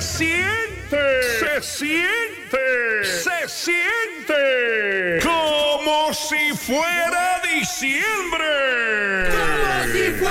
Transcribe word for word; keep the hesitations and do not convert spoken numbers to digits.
siente, se siente, se siente como si fuera diciembre. Como si fuera